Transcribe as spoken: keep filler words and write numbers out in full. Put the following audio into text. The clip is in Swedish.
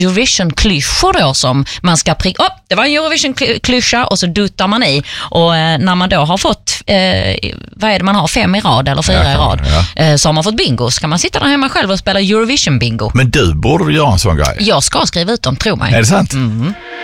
Eurovision-klyschor då som man ska pricka. Oh, det var en Eurovision-klyscha och så duttar man i. Och eh, när man då har fått, eh, vad är det man har, fem i rad eller fyra ja, i rad, ja. eh, så har man fått bingo. Ska man sitta där hemma själv och spela Eurovision-bingo? Men du borde göra en sån grej. Jag ska skriva ut dem, tro mig. Är det sant? Mm.